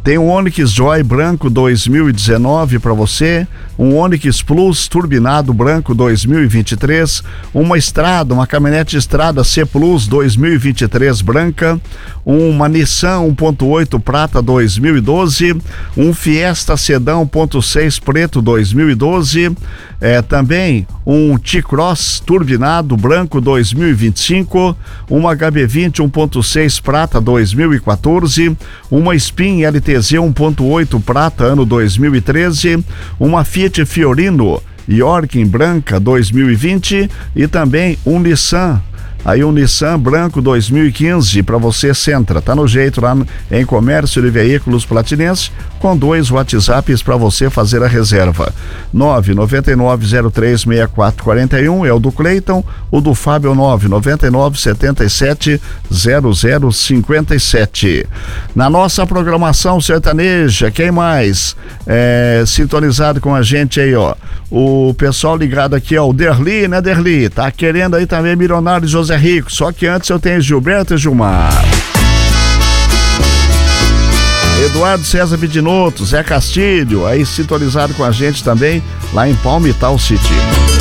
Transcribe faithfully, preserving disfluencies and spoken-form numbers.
Tem um Onix Joy branco dois mil e dezenove para você, um Onix Plus turbinado branco dois mil e vinte e três, uma Estrada, uma caminhonete Estrada C Plus dois mil e vinte e três branca, uma Nissan um ponto oito prata dois mil e doze, um Fiesta Sedã um ponto seis preto dois mil e doze, é, também um T-Cross turbinado branco dois mil e vinte e cinco, uma H B vinte um ponto seis prata dois mil e quatorze, uma Spin L T Z um ponto oito prata ano dois mil e treze, uma Fiat Fiorino York em branca dois mil e vinte e também um Nissan, aí um Nissan branco dois mil e quinze para você, Sentra, tá no jeito lá em Comércio de Veículos Platinense, com dois WhatsApps para você fazer a reserva. nove nove nove zero três seis quatro quatro um é o do Cleiton, o do Fábio nove nove nove sete sete zero zero cinco sete. Na nossa programação sertaneja, quem mais é, sintonizado com a gente aí, ó, o pessoal ligado aqui, ó, o Derli, né, Derli? Tá querendo aí também Milionário José Rico, só que antes eu tenho Gilberto e Gilmar. Eduardo César Vidinotto, Zé Castilho, aí sintonizado com a gente também lá em Palmital City.